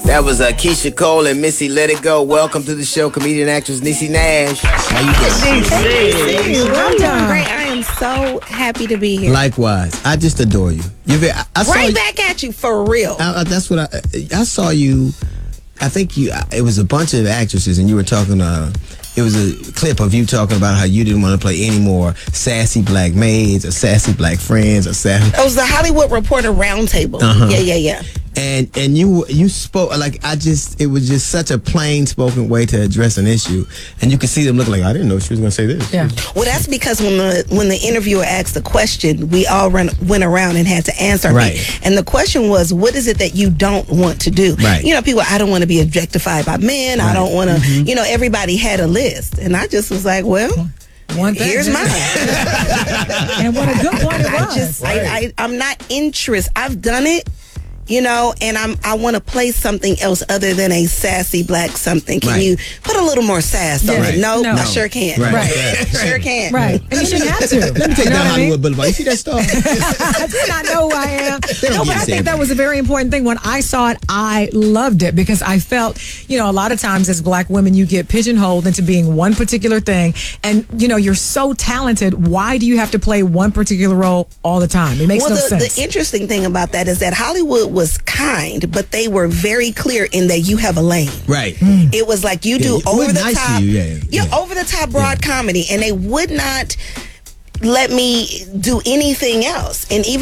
That was Keisha Cole and Missy Let It Go. Welcome to the show, comedian actress Niecy Nash. How you doing? I'm doing great. I am so happy to be here. Likewise. I just adore you. I saw Right you, back at you, for real. that's what I saw you. I think it was a bunch of actresses, and you were talking. It was a clip of you talking about how you didn't want to play any more sassy black maids or sassy black friends or sassy. It was the Hollywood Reporter Roundtable. Yeah. And you spoke like it was just such a plain spoken way to address an issue, and you could see them looking like, I didn't know she was going to say this. Yeah. Well, that's because when the interviewer asked the question, we all went around and had to answer. Right. And the question was, what is it that you don't want to do? Right. You know, people, I don't want to be objectified by men. Right. I don't want to. You know, everybody had a list, and I just was like, well. One thing. Here's mine. And what a good point it was. I'm not interested. I've done it. You know, and I want to play something else other than a sassy black something. Can you put a little more sass on it? No, I sure can. Right. Sure can. Right. And you shouldn't have to. Let me take down Hollywood Boulevard. You see that star? I do not know who I am. No, but I think that was a very important thing. When I saw it, I loved it because I felt, a lot of times as black women, you get pigeonholed into being one particular thing. And, you're so talented. Why do you have to play one particular role all the time? It makes no sense. The interesting thing about that is that Hollywood was kind, but they were very clear in that you have a lane. Right. It was like you do over the top. Over the top broad comedy, and they would not let me do anything else. And even